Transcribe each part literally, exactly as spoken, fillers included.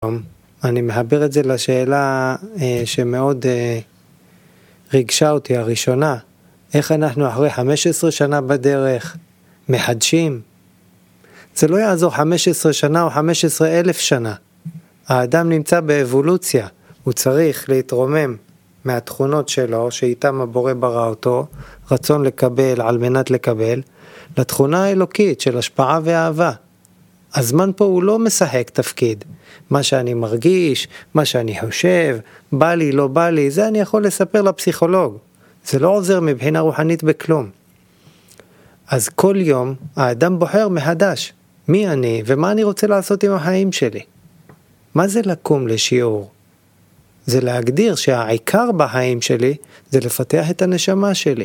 אני מחבר את זה לשאלה אה, שמאוד אה, ריגשה אותי, הראשונה. איך אנחנו אחרי חמש עשרה שנה בדרך מחדשים? זה לא יעזור חמש עשרה שנה או חמש עשרה אלף שנה. האדם נמצא באבולוציה, הוא צריך להתרומם מהתכונות שלו, שאיתם הבורא ברא אותו, רצון לקבל על מנת לקבל, לתכונה האלוקית של השפעה ואהבה. הזמן פה הוא לא משחק תפקיד. מה שאני מרגיש, מה שאני חושב, בא לי, לא בא לי, זה אני יכול לספר לפסיכולוג. זה לא עוזר מבחינה רוחנית בכלום. אז כל יום האדם בוחר מחדש מי אני ומה אני רוצה לעשות עם החיים שלי. מה זה לקום לשיעור? זה להגדיר שהעיקר בחיים שלי זה לפתח את הנשמה שלי.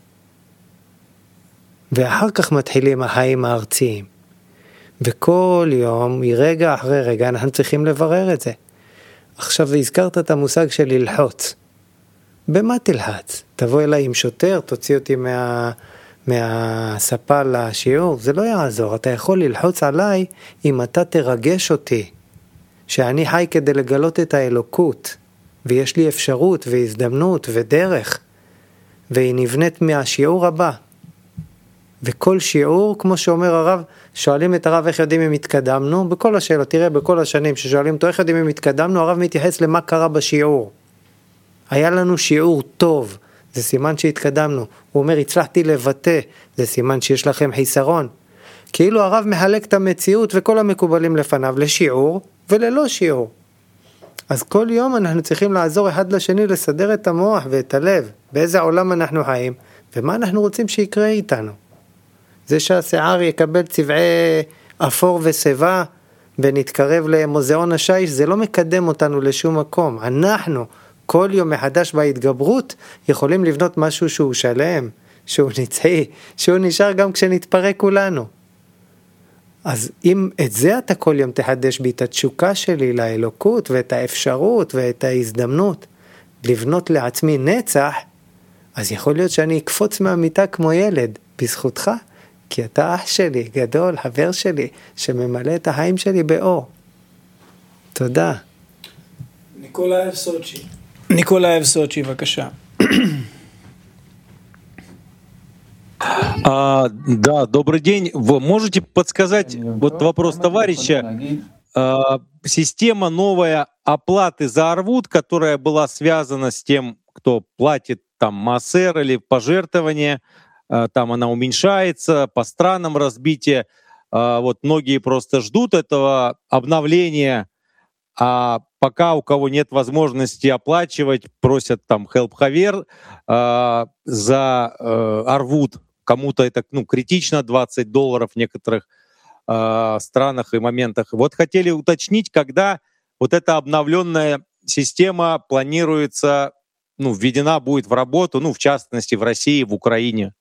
ואחר כך מתחילים החיים הארציים. וכל יום, רגע אחרי רגע, אנחנו צריכים לברר את זה. עכשיו הזכרת את המושג של ללחוץ. במה תלחץ? תבוא אליי עם שוטר, תוציא אותי מה, מהספה לשיעור, זה לא יעזור. אתה יכול ללחוץ עליי אם אתה תרגש אותי, שאני חי כדי לגלות את האלוקות, ויש לי אפשרות והזדמנות ודרך, והיא נבנית מהשיעור הבא. וכל שיעור, כמו שאומר הרב, שואלים את הרב איך יודעים אם התקדמנו, בכל השאלות, תראה, בכל השנים ששואלים אותו איך יודעים אם התקדמנו, הרב מתייחס למה קרה בשיעור. היה לנו שיעור טוב, זה סימן שהתקדמנו. הוא אומר, הצלחתי לבטא, זה סימן שיש לכם חיסרון. כאילו הרב מחלק את המציאות וכל המקובלים לפניו לשיעור וללא שיעור. אז כל יום אנחנו צריכים לעזור אחד לשני לסדר את המוח ואת הלב, באיזה עולם אנחנו חיים, ומה אנחנו רוצים שיקרה איתנו. זה שהשיער יקבל צבעי אפור וסבא, ונתקרב למוזיאון השיש, זה לא מקדם אותנו לשום מקום. אנחנו, כל יום מחדש בהתגברות, יכולים לבנות משהו שהוא שלם, שהוא נצחי, שהוא נשאר גם כשנתפרק כולנו. אז אם את זה אתה כל יום תחדש בי, את התשוקה שלי לאלוקות, ואת האפשרות ואת ההזדמנות, לבנות לעצמי נצח, אז יכול להיות שאני אקפוץ מהמיטה כמו ילד, בזכותך, כי אתה אח שלי, גדול, חבר שלי, שממלא את החיים שלי באור. תודה. ניקולאייב סוצ'י. ניקולאייב סוצ'י, בבקשה. А, да, добрый день. Вы можете подсказать, вот вопрос товарища, а, система новая оплаты за арвут, которая была связана с тем, кто платит там массер или пожертвование, а, там она уменьшается, по странам разбитие. А, вот многие просто ждут этого обновления, а пока у кого нет возможности оплачивать, просят там хелп-хавер а, за а, арвут. Кому-то это ну, критично, двадцать долларов в некоторых э, странах и моментах. Вот хотели уточнить, когда вот эта обновленная система планируется, ну, введена будет в работу, ну, в частности, в России, в Украине.